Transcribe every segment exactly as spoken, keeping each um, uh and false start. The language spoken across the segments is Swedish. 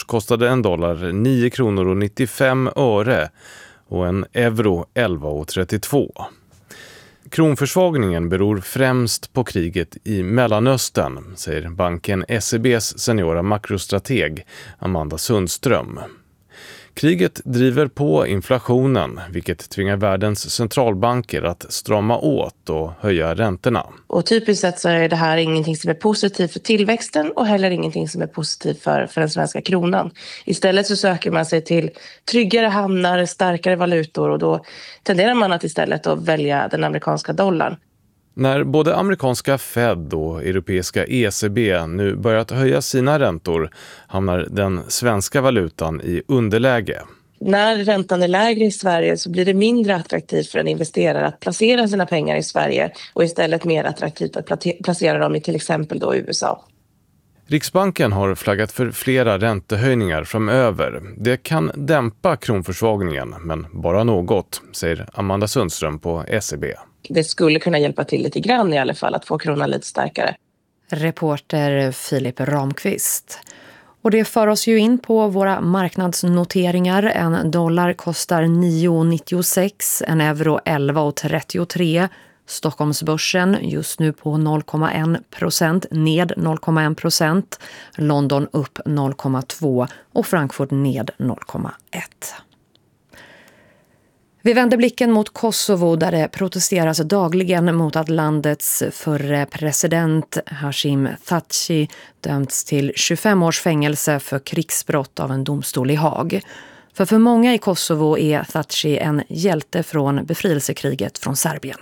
kostade en dollar nio kronor och nittiofem öre och en euro elva kronor och trettiotvå. Kronförsvagningen beror främst på kriget i Mellanöstern, säger banken S E B:s seniora makrostrateg Amanda Sundström. Kriget driver på inflationen, vilket tvingar världens centralbanker att strama åt och höja räntorna. Och typiskt sett så är det här ingenting som är positivt för tillväxten och heller ingenting som är positivt för, för den svenska kronan. Istället så söker man sig till tryggare hamnar, starkare valutor och då tenderar man att istället att välja den amerikanska dollarn. När både amerikanska Fed och europeiska E C B nu börjat höja sina räntor hamnar den svenska valutan i underläge. När räntan är lägre i Sverige så blir det mindre attraktivt för en investerare att placera sina pengar i Sverige och istället mer attraktivt att placera dem i till exempel då U S A. Riksbanken har flaggat för flera räntehöjningar framöver. Det kan dämpa kronförsvagningen, men bara något, säger Amanda Sundström på S E B. Det skulle kunna hjälpa till lite grann i alla fall att få kronan lite starkare. Reporter Filip Ramqvist. Och det för oss ju in på våra marknadsnoteringar. En dollar kostar nio kronor nittiosex, en euro elva kronor trettiotre. Stockholmsbörsen just nu på noll komma en procent, ned noll komma en procent. London upp noll komma två och Frankfurt ned noll komma ett. Vi vänder blicken mot Kosovo där det protesteras dagligen mot att landets förre president Hashim Thaçi dömts till tjugofem års fängelse för krigsbrott av en domstol i Haag. För för många i Kosovo är Thaçi en hjälte från befrielsekriget från Serbien.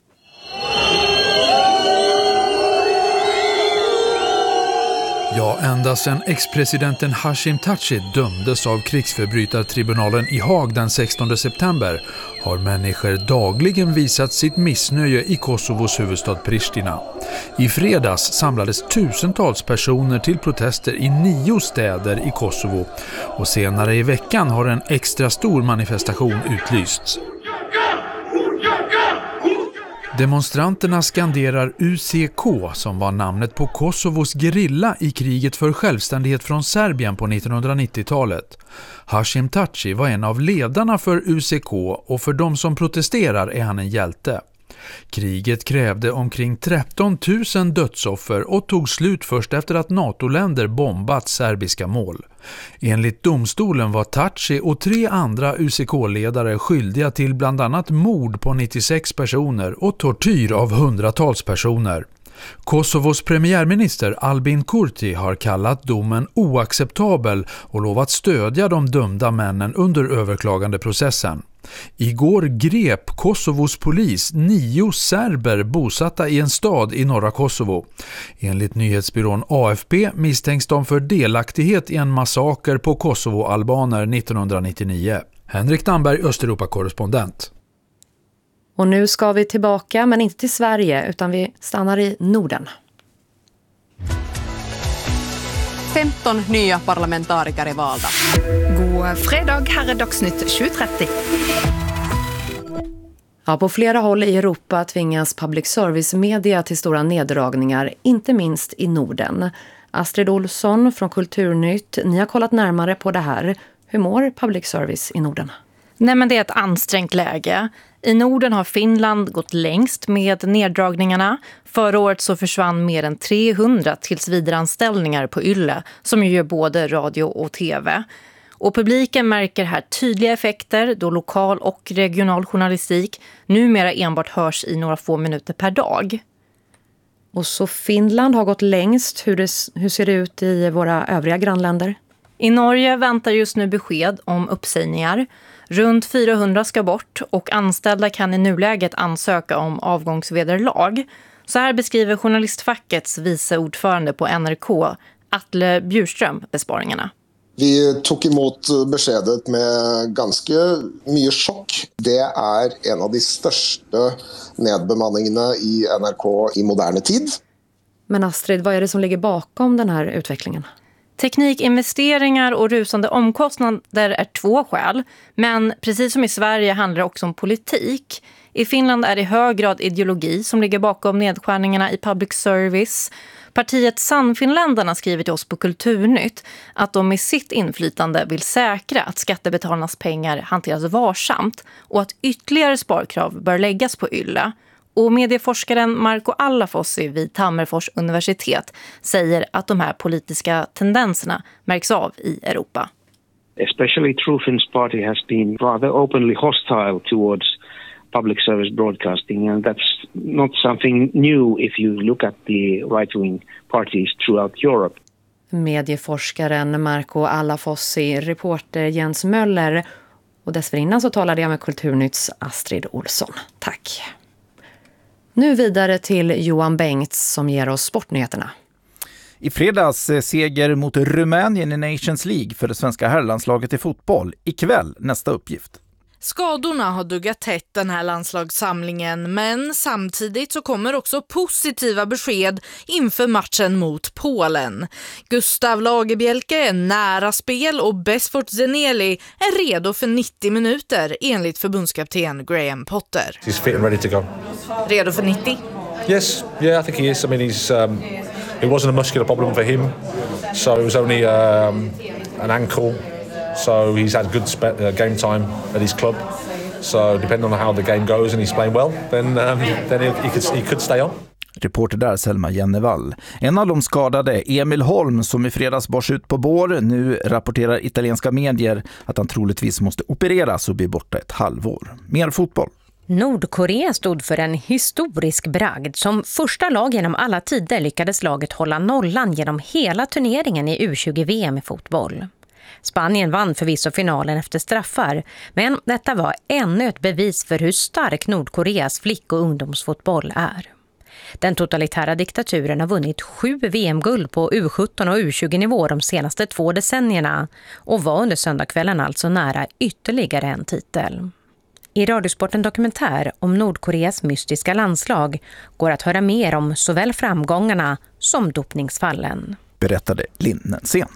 Ja, ända sedan ex-presidenten Hashim Thaçi dömdes av krigsförbrytartribunalen i Haag den sextonde september har människor dagligen visat sitt missnöje i Kosovos huvudstad Pristina. I fredags samlades tusentals personer till protester i nio städer i Kosovo och senare i veckan har en extra stor manifestation utlysts. Demonstranterna skanderar U C K som var namnet på Kosovos gerilla i kriget för självständighet från Serbien på nittonhundranittiotalet. Hashim Thaçi var en av ledarna för U C K och för de som protesterar är han en hjälte. Kriget krävde omkring tretton tusen dödsoffer och tog slut först efter att NATO-länder bombat serbiska mål. Enligt domstolen var Thaçi och tre andra U C K-ledare skyldiga till bland annat mord på nittiosex personer och tortyr av hundratals personer. Kosovos premiärminister Albin Kurti har kallat domen oacceptabel och lovat stödja de dömda männen under överklagandeprocessen. Igår grep Kosovos polis nio serber bosatta i en stad i norra Kosovo. Enligt nyhetsbyrån A F P misstänks de för delaktighet i en massaker på Kosovo-albaner nittonhundranittionio. Henrik Damberg, Östeuropa-korrespondent. Och nu ska vi tillbaka, men inte till Sverige utan vi stannar i Norden. femton nya parlamentariker är valda. God fredag, här är Dagsnytt tjugo trettio. Ja, på flera håll i Europa tvingas public service-media till stora neddragningar, inte minst i Norden. Astrid Olsson från Kulturnytt, ni har kollat närmare på det här. Hur mår public service i Norden? Nej, men det är ett ansträngt läge. I Norden har Finland gått längst med neddragningarna. Förra året så försvann mer än trehundra tillsvidareanställningar på Yle som ju gör både radio och tv. Och publiken märker här tydliga effekter då lokal och regional journalistik numera enbart hörs i några få minuter per dag. Och så Finland har gått längst. Hur, det, hur ser det ut i våra övriga grannländer? I Norge väntar just nu besked om uppsägningar. Runt fyrahundra ska bort och anställda kan i nuläget ansöka om avgångsvederlag. Så här beskriver journalistfackets vice ordförande på N R K, Atle Bjurström, besparingarna. Vi tog emot beskedet med ganska mycket chock. Det är en av de största nedbemanningarna i N R K i modern tid. Men Astrid, vad är det som ligger bakom den här utvecklingen? Teknikinvesteringar och rusande omkostnader är två skäl, men precis som i Sverige handlar det också om politik. I Finland är det i hög grad ideologi som ligger bakom nedskärningarna i public service. Partiet Sannfinländarna skriver till oss på Kulturnytt att de med sitt inflytande vill säkra att skattebetalarnas pengar hanteras varsamt och att ytterligare sparkrav bör läggas på Yle. Och medieforskaren Marco Allafossi vid Tammerfors universitet säger att de här politiska tendenserna märks av i Europa. Especially True Finns Party has been rather openly hostile towards public service broadcasting, and that's not something new if you look at the right-wing parties throughout Europe. Medieforskaren Marco Allafossi, reporter Jens Möller, och dessförinnan så talade jag med Kulturnytts Astrid Olsson. Tack. Nu vidare till Johan Bengts som ger oss sportnyheterna. I fredags seger mot Rumänien i Nations League för det svenska herrlandslaget i fotboll. Ikväll nästa uppgift. Skadorna har duggat tätt den här landslagssamlingen, men samtidigt så kommer också positiva besked inför matchen mot Polen. Gustav Lagerbielke är nära spel och Besfort Zeneli är redo för nittio minuter enligt förbundskapten Graham Potter. He's fit and ready to go. Redo för nittio? Yes, yeah, I think he is. I mean, he's um, it wasn't a muscular problem for him, so it was only um, an ankle. So he's had good spe- uh, game time at his club. So depending on how the game goes and he's playing well, then um, then he, he could he could stay on. Reporter där Selma Jennevall. En av de skadade, Emil Holm, som i fredags bars ut på bår, nu rapporterar italienska medier att han troligtvis måste opereras och bli borta ett halvår. Mer fotboll. Nordkorea stod för en historisk bragd. Som första lag genom alla tider lyckades laget hålla nollan genom hela turneringen i U tjugo-V M i fotboll. Spanien vann förvisso finalen efter straffar, men detta var ännu ett bevis för hur stark Nordkoreas flick- och ungdomsfotboll är. Den totalitära diktaturen har vunnit sju V M-guld på U sjutton och U tjugo-nivå de senaste två decennierna och var under söndagskvällen alltså nära ytterligare en titel. I Radiosporten dokumentär om Nordkoreas mystiska landslag går att höra mer om såväl framgångarna som dopningsfallen. Berättade Linn Nensén.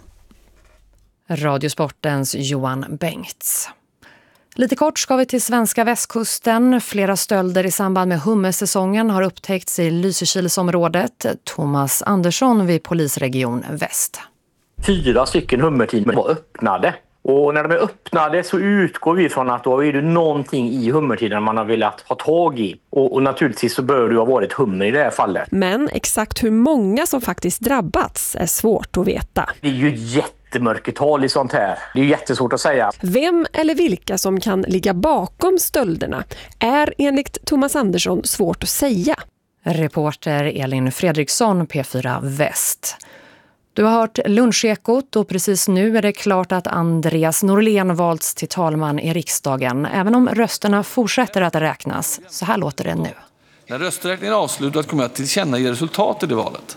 Radiosportens Johan Bengts. Lite kort ska vi till svenska västkusten. Flera stölder i samband med hummersäsongen har upptäckts i Lysekilsområdet. Thomas Andersson vid Polisregion Väst. Fyra stycken hummerteam var öppnade. Och när de är öppnade så utgår vi från att då är det någonting i hummertiden man har velat ha tag i. Och, och naturligtvis så bör det ha varit hummer i det här fallet. Men exakt hur många som faktiskt drabbats är svårt att veta. Det är ju jättemörkertal i sånt här. Det är ju jättesvårt att säga. Vem eller vilka som kan ligga bakom stölderna är enligt Thomas Andersson svårt att säga. Reporter Elin Fredriksson, P fyra Väst. Du har hört Lunchekot och precis nu är det klart att Andreas Norlén valts till talman i riksdagen, även om rösterna fortsätter att räknas. Så här låter det nu. När rösträkningen är avslutad kommer jag att tillkännage resultatet i valet.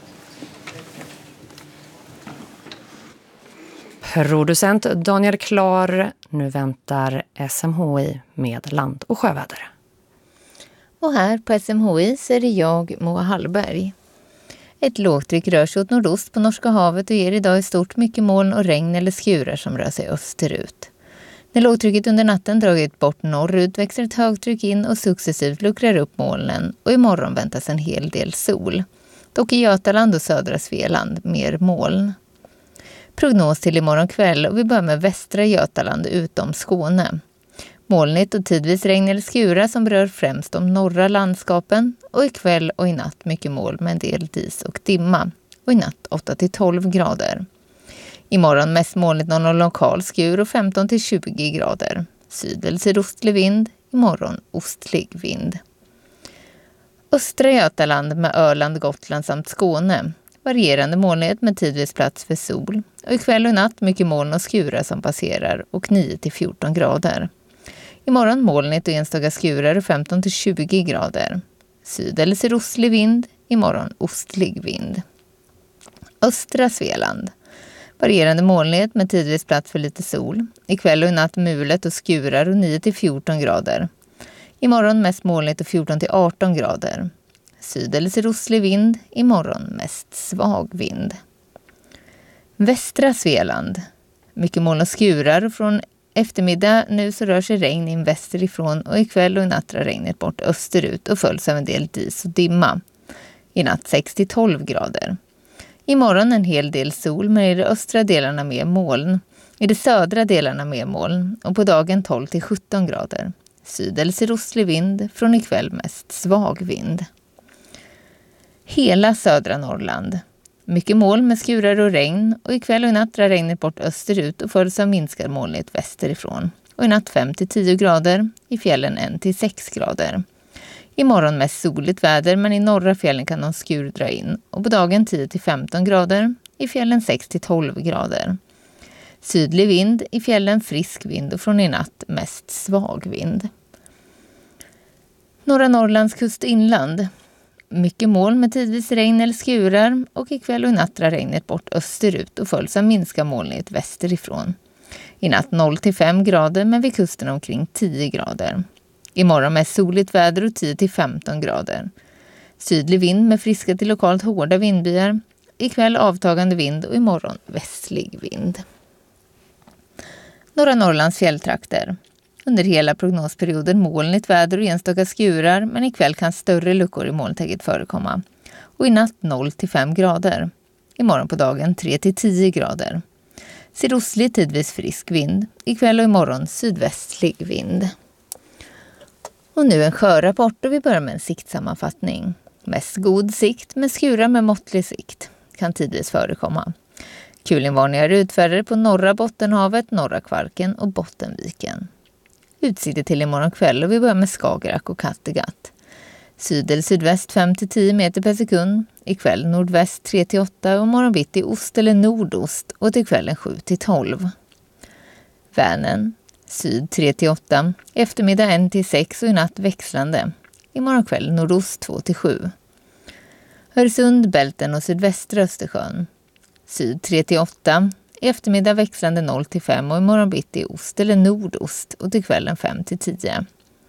Producent Daniel Klar. Nu väntar S M H I med land- och sjöväder. Och här på S M H I så är det jag, Moa Hallberg. Ett lågtryck rör sig åt nordost på Norska havet och ger idag i stort mycket moln och regn eller skurar som rör sig österut. När lågtrycket under natten dragit bort norrut växer ett högtryck in och successivt luckrar upp molnen och imorgon väntas en hel del sol. Dock i Götaland och södra Svealand mer moln. Prognos till imorgon kväll och vi börjar med västra Götaland utom Skåne. Molnigt och tidvis regn eller skura som berör främst de norra landskapen och ikväll och i natt mycket moln med en del dis och dimma och i natt åtta till tolv grader. Imorgon mest molnigt någon lokal skur och femton till tjugo grader. Syd- eller sydostlig vind, imorgon ostlig vind. Östra Götaland med Öland, Gotland samt Skåne. Varierande molnighet med tidvis plats för sol och ikväll och i natt mycket moln och skura som passerar och nio till fjorton grader. Imorgon molnigt och enstaka skurar och femton till tjugo grader. Syd- eller sydostlig vind, imorgon ostlig vind. Östra Svealand. Varierande molnighet med tidvis plats för lite sol. Ikväll och i natt mulet och skurar och nio till fjorton grader. Imorgon mest molnigt och fjorton till arton grader. Syd- eller sydostlig vind, imorgon mest svag vind. Västra Svealand. Mycket moln och skurar från Eftermiddag nu så rör sig regn in västerifrån och ikväll och i natt drar regnet bort österut och följs av en del dis och dimma. I natt sex till tolv grader. Imorgon en hel del sol men i de östra delarna med moln. I de södra delarna med moln och på dagen tolv till sjutton grader. Syd- eller sydostlig vind, från ikväll mest svag vind. Hela södra Norrland. Mycket moln med skurar och regn och ikväll och i natt drar regnet bort österut och följs av minskad molnighet västerifrån. Och i natt fem till tio grader, i fjällen ett till sex grader. Imorgon mest soligt väder men i norra fjällen kan någon skur dra in och på dagen tio till femton grader, i fjällen sex till tolv grader. Sydlig vind, i fjällen frisk vind och från i natt mest svag vind. Norra Norrlands kustinland. Mycket moln med tidvis regn eller skurar och ikväll och i natt drar regnet bort österut och följs av minskad molnighet västerifrån. I natt noll till fem grader men vid kusten omkring tio grader. Imorgon med soligt väder och tio till femton grader. Sydlig vind med friska till lokalt hårda vindbyar. Ikväll avtagande vind och imorgon västlig vind. Norra Norrlands fjälltrakter. Under hela prognosperioden molnigt väder och enstaka skurar men ikväll kan större luckor i molntäcket förekomma. Och i natt noll till fem grader. Imorgon på dagen tre till tio grader. Sydostlig tidvis frisk vind. Ikväll och imorgon sydvästlig vind. Och nu en sjörapport och vi börjar med en siktsammanfattning. Mest god sikt med skurar med måttlig sikt. Kan tidvis förekomma. Kulinvarningar utfärdade på norra Bottenhavet, norra Kvarken och Bottenviken. Utsikter till imorgon kväll och vi börjar med Skagerrak och Kattegatt. Syd- eller sydväst fem till tio meter per sekund. Ikväll nordväst tre till åtta och morgonbitti ost eller nordost och till kvällen sju till tolv. Vänern. Syd tre till åtta, eftermiddag ett till sex och i natt växlande. Imorgon kväll nordost två till sju. Öresund, Bälten och sydvästra Östersjön. Syd tre till åtta, eftermiddag växlande noll till fem och imorgon bitti ost eller nordost och till kvällen fem till tio.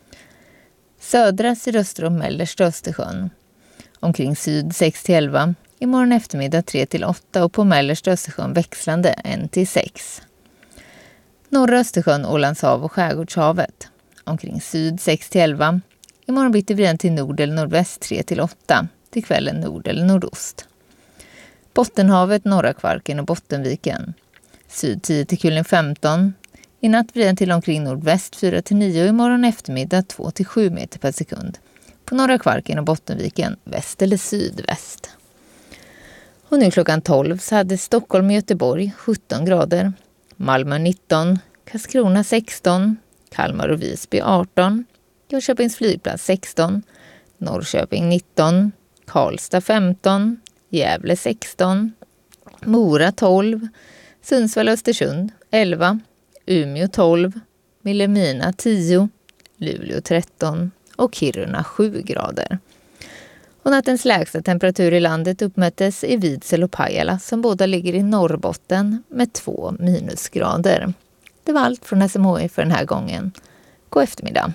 Södra, sydöstra och mellersta Östersjön. Omkring syd sex till elva, imorgon eftermiddag tre till åtta och på mellersta Östersjön växlande ett till sex. Norra Östersjön, Ålandshav och Skärgårdshavet. Omkring syd sex till elva. Imorgon bitti vridan till nord eller nordväst tre till åtta. Till kvällen nord eller nordost. Bottenhavet, norra Kvarken och Bottenviken. Syd tio till kulen femton. I natt vridan till omkring nordväst fyra till nio och imorgon eftermiddag två till sju meter per sekund. På norra Kvarken och Bottenviken väst eller sydväst. Och nu klockan tolv så hade Stockholm och Göteborg sjutton grader. Malmö nitton, Karlskrona sexton, Kalmar och Visby arton, Jönköpings flygplats sexton, Norrköping nitton, Karlstad femton, Gävle sexton, Mora tolv, Sundsvall Östersund elva, Umeå tolv, Vilhelmina tio, Luleå tretton och Kiruna sju grader. Och nattens lägsta temperatur i landet uppmättes i Vidsel och Pajala som båda ligger i Norrbotten med två minusgrader. Det var allt från S M H I för den här gången. God eftermiddag.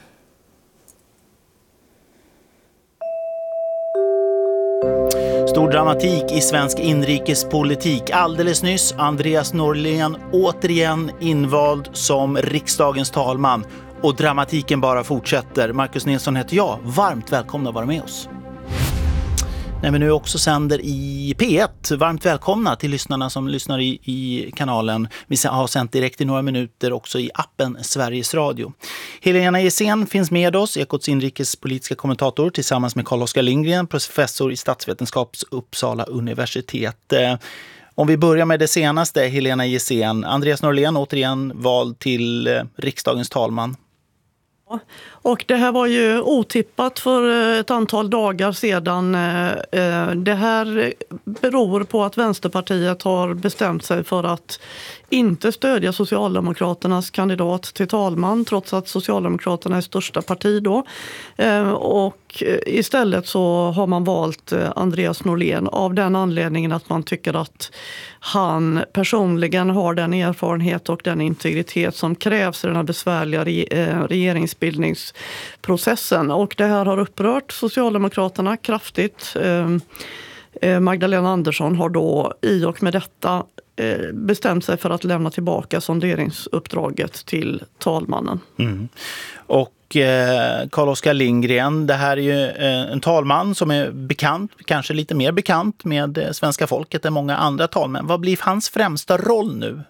Stor dramatik i svensk inrikespolitik. Alldeles nyss Andreas Norlén återigen invald som riksdagens talman. Och dramatiken bara fortsätter. Marcus Nilsson heter jag. Varmt välkomna att vara med oss. När vi nu också sänder i P ett. Varmt välkomna till lyssnarna som lyssnar i, i kanalen. Vi har sänt direkt i några minuter också i appen Sveriges Radio. Helena Gissén finns med oss, Ekots inrikespolitiska kommentator, tillsammans med Carl-Oskar Lindgren, professor i statsvetenskap Uppsala universitet. Om vi börjar med det senaste, Helena Gissén. Andreas Norlén återigen vald till riksdagens talman. Och det här var ju otippat för ett antal dagar sedan. Det här beror på att Vänsterpartiet har bestämt sig för att inte stödja Socialdemokraternas kandidat till talman, trots att Socialdemokraterna är största parti då. Och istället så har man valt Andreas Norlén av den anledningen att man tycker att han personligen har den erfarenhet och den integritet som krävs i den här besvärliga regeringsbildningsprocessen. Och det här har upprört Socialdemokraterna kraftigt. Magdalena Andersson har då i och med detta eh, bestämt sig för att lämna tillbaka sonderingsuppdraget till talmannen. Mm. Och Carl-Oskar Lindgren, det här är ju en talman som är bekant, kanske lite mer bekant med svenska folket än många andra talmän. Vad blir hans främsta roll nu?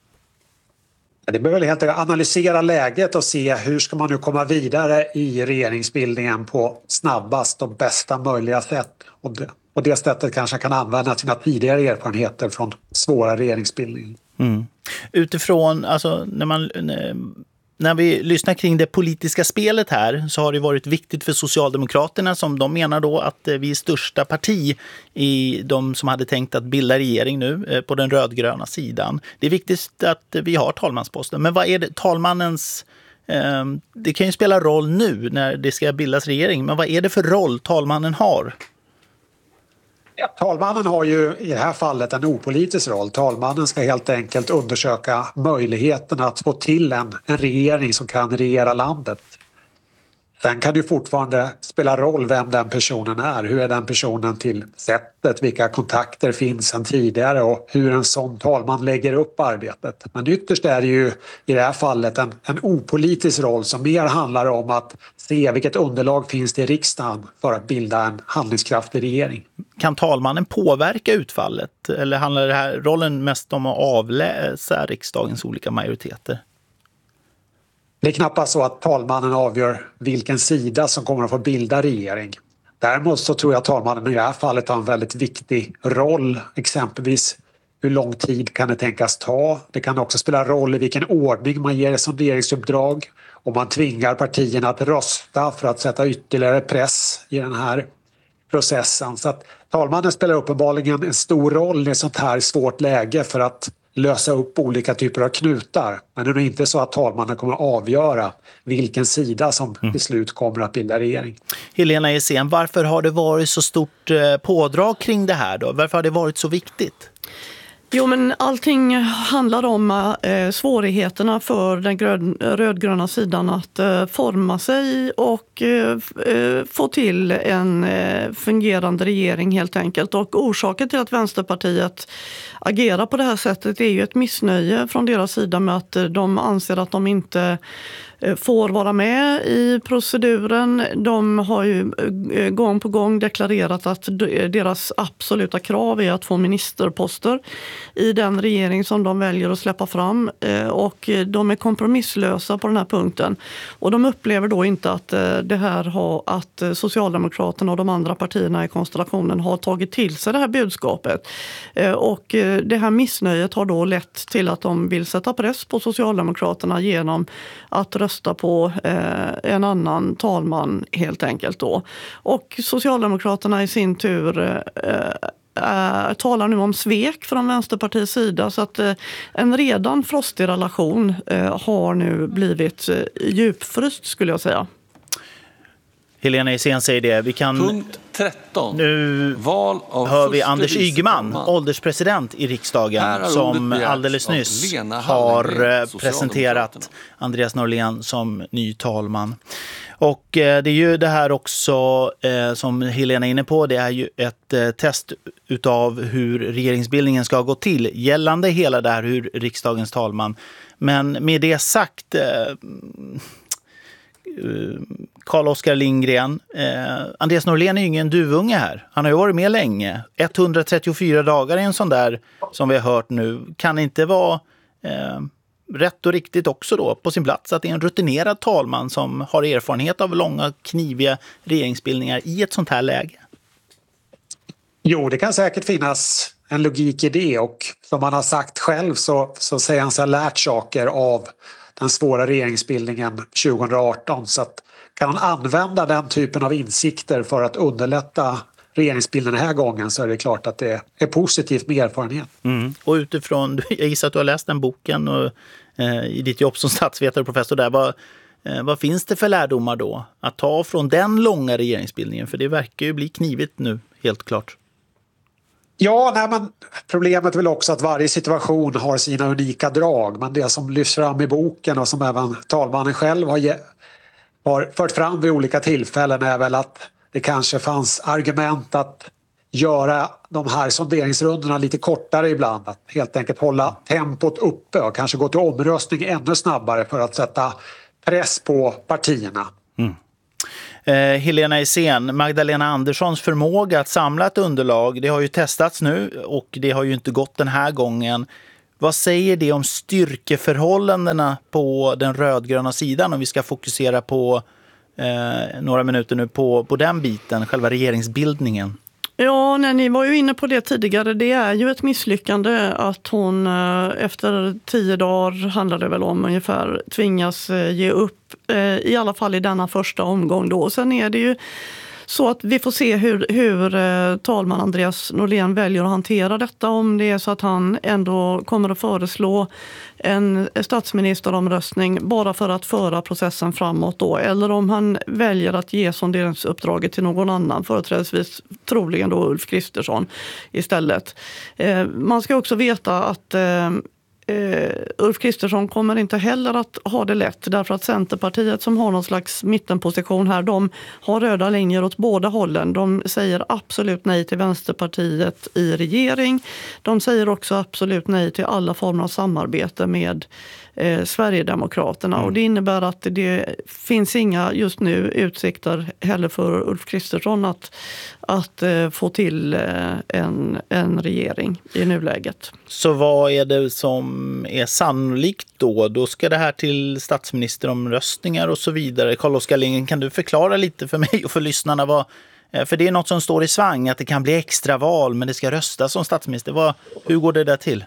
Det behöver väl helt enkelt analysera läget och se hur ska man nu komma vidare i regeringsbildningen på snabbast och bästa möjliga sätt. Och det, och det sättet kanske kan använda sina tidigare erfarenheter från svåra regeringsbildningar. Mm. Utifrån, alltså när man... När vi lyssnar kring det politiska spelet här så har det varit viktigt för Socialdemokraterna, som de menar då att vi är största parti i de som hade tänkt att bilda regering nu på den rödgröna sidan. Det är viktigt att vi har talmansposten. Men vad är det talmannens... Eh, det kan ju spela roll nu när det ska bildas regering, men vad är det för roll talmannen har? Ja, talmannen har ju i det här fallet en opolitisk roll. Talmannen ska helt enkelt undersöka möjligheten att få till en, en regering som kan regera landet. Sen kan det ju fortfarande spela roll vem den personen är. Hur är den personen till sättet? Vilka kontakter finns sedan tidigare? Och hur en sån talman lägger upp arbetet. Men ytterst är det ju i det här fallet en, en opolitisk roll som mer handlar om att se vilket underlag finns det i riksdagen för att bilda en handlingskraftig regering. Kan talmannen påverka utfallet? Eller handlar det här rollen mest om att avläsa riksdagens olika majoriteter? Det är knappast så att talmannen avgör vilken sida som kommer att få bilda regering. Däremot så tror jag att talmannen i det här fallet har en väldigt viktig roll. Exempelvis hur lång tid kan det tänkas ta? Det kan också spela roll i vilken ordning man ger sonderingsuppdrag. Om man tvingar partierna att rösta för att sätta ytterligare press i den här processen. Så att talmannen spelar uppenbarligen en stor roll i ett sånt här svårt läge för att lösa upp olika typer av knutar. Men det är inte så att talmannen kommer att avgöra vilken sida som till slut kommer att bilda regering. Helena Essén, varför har det varit så stort pådrag kring det här då? Varför har det varit så viktigt? Jo, men allting handlar om eh, svårigheterna för den grön, rödgröna sidan att eh, forma sig och eh, få till en eh, fungerande regering helt enkelt. Och orsaken till att Vänsterpartiet agerar på det här sättet är ju ett missnöje från deras sida med att de anser att de inte får vara med i proceduren. De har ju gång på gång deklarerat att deras absoluta krav är att få ministerposter i den regering som de väljer att släppa fram. Och de är kompromisslösa på den här punkten. Och de upplever då inte att det här har, att Socialdemokraterna och de andra partierna i konstellationen har tagit till sig det här budskapet. Och det här missnöjet har då lett till att de vill sätta press på Socialdemokraterna genom att rösta på eh, en annan talman helt enkelt då. Och Socialdemokraterna i sin tur eh, eh, talar nu om svek från Vänsterpartiets sida, så att eh, en redan frostig relation eh, har nu blivit eh, djupfryst skulle jag säga. Helena Essén säger det. Vi kan... Punkt tretton. Nu Val av hör vi Anders Ygeman, ålderspresident i riksdagen, som alldeles nyss har presenterat Andreas Norlén som ny talman. Och det är ju det här också som Helena är inne på, det är ju ett test utav hur regeringsbildningen ska gå till gällande hela det här hur riksdagens talman. Men med det sagt... Carl-Oskar Lindgren, eh, Andreas Norlén är ju ingen duvunge här. Han har ju varit med länge. etthundratrettiofyra dagar är en sån där som vi har hört nu. Kan inte vara eh, rätt och riktigt också då på sin plats att det är en rutinerad talman som har erfarenhet av långa kniviga regeringsbildningar i ett sånt här läge? Jo, det kan säkert finnas en logik i det, och som han har sagt själv så, så säger han sig ha lärt saker av den svåra regeringsbildningen tjugoarton, så att kan han använda den typen av insikter för att underlätta regeringsbilden den här gången, så är det klart att det är positivt med erfarenhet. Mm. Och utifrån, jag gissar att du har läst den boken och, eh, i ditt jobb som statsvetare och professor där, vad, eh, vad finns det för lärdomar då att ta från den långa regeringsbildningen? För det verkar ju bli knivigt nu, helt klart. Ja, nej, men problemet är väl också att varje situation har sina unika drag. Men det som lyfts fram i boken och som även talmannen själv har, ge, har fört fram vid olika tillfällen är väl att det kanske fanns argument att göra de här sonderingsrundorna lite kortare ibland. Att helt enkelt hålla tempot uppe och kanske gå till omröstning ännu snabbare för att sätta press på partierna. Mm. Eh, Helena Hysén, Magdalena Anderssons förmåga att samla ett underlag, det har ju testats nu och det har ju inte gått den här gången. Vad säger det om styrkeförhållandena på den rödgröna sidan om vi ska fokusera på eh, några minuter nu på, på den biten, själva regeringsbildningen? Ja, nej, ni var ju inne på det tidigare. Det är ju ett misslyckande att hon efter tio dagar, handlar det väl om ungefär, tvingas ge upp. I alla fall i denna första omgång då. Sen är det ju så att vi får se hur, hur talman Andreas Norlén väljer att hantera detta. Om det är så att han ändå kommer att föreslå en statsministeromröstning bara för att föra processen framåt då. Eller om han väljer att ge sonderingsuppdraget till någon annan, företrädesvis troligen då Ulf Kristersson istället. Eh, man ska också veta att eh, Uh, Ulf Kristersson kommer inte heller att ha det lätt, därför att Centerpartiet, som har någon slags mittenposition här, de har röda linjer åt båda hållen. De säger absolut nej till Vänsterpartiet i regering. De säger också absolut nej till alla former av samarbete med eh, Sverigedemokraterna. Mm. Och det innebär att det finns inga just nu utsikter heller för Ulf Kristersson att, att eh, få till eh, en, en regering i nuläget. Så vad är det som är sannolikt då? Då ska det här till statsministeromröstningar och så vidare. Carl-Oskar Lindgren, kan du förklara lite för mig och för lyssnarna vad, för det är något som står i svang, att det kan bli extra val men det ska röstas som statsminister. Vad, hur går det där till?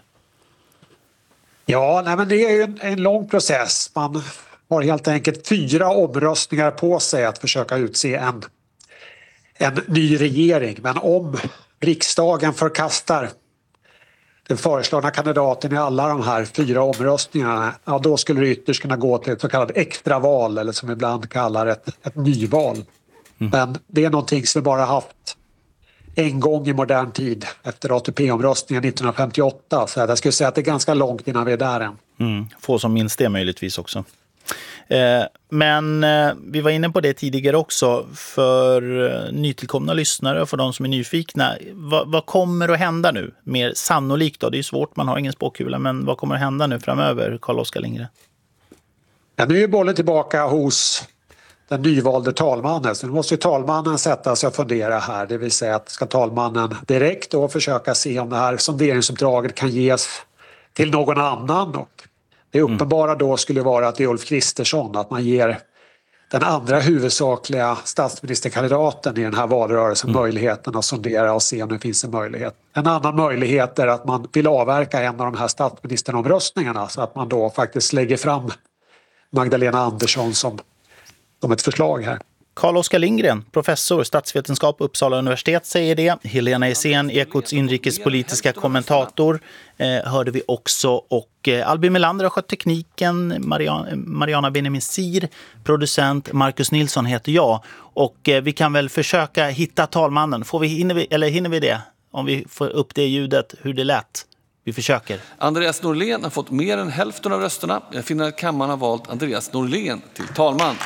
Ja, nej, men det är ju en, en lång process. Man har helt enkelt fyra omröstningar på sig att försöka utse en, en ny regering. Men om riksdagen förkastar den föreslagna kandidaten i alla de här fyra omröstningarna, ja, då skulle det ytterst kunna gå till ett så kallat extraval, eller som ibland kallar ett, ett nyval. Mm. Men det är någonting som vi bara haft en gång i modern tid efter A T P-omröstningen nittonhundrafemtioåtta. Så jag skulle säga att det är ganska långt innan vi är där än. Mm. Få som minst det möjligtvis också. Eh, men eh, vi var inne på det tidigare också, för eh, nytillkomna lyssnare och för de som är nyfikna. Va, vad kommer att hända nu? Mer sannolikt då? Det är svårt, man har ingen spåkula, men vad kommer att hända nu framöver, Carl-Oskar Lindgren? Ja, nu är bollen tillbaka hos den nyvalde talmannen. Så nu måste ju talmannen sätta sig och fundera här. Det vill säga att ska talmannen direkt då försöka se om det här sonderingsuppdraget kan ges till någon annan. Och det uppenbara då skulle vara att det är Ulf Kristersson, att man ger den andra huvudsakliga statsministerkandidaten i den här valrörelsen mm. möjligheten att sondera och se om det finns en möjlighet. En annan möjlighet är att man vill avverka en av de här statsministeromröstningarna, så att man då faktiskt lägger fram Magdalena Andersson som, som ett förslag här. Carl-Oskar Lindgren, professor statsvetenskap Uppsala universitet, säger det. Helena Hysén, Ekots inrikespolitiska kommentator, eh, hörde vi också. Och eh, Albin Melander har skött tekniken, Mariana, Mariana Benemissir, producent, Marcus Nilsson heter jag. Och eh, vi kan väl försöka hitta talmannen. Får vi, hinner vi, eller hinner vi det? Om vi får upp det ljudet, hur det lät. Vi försöker. Andreas Norlén har fått mer än hälften av rösterna. Jag finner att kammaren har valt Andreas Norlén till talman.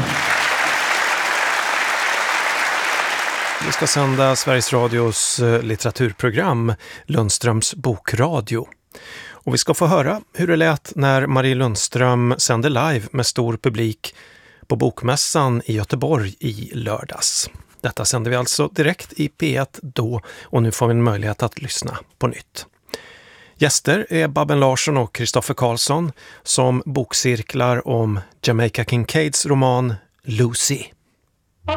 Vi ska sända Sveriges Radios litteraturprogram Lundströms bokradio. Och vi ska få höra hur det lät när Marie Lundström sände live med stor publik på Bokmässan i Göteborg i lördags. Detta sänder vi alltså direkt i P ett då, och nu får vi en möjlighet att lyssna på nytt. Gäster är Babben Larsson och Kristoffer Karlsson som bokcirklar om Jamaica Kincaids roman Lucy.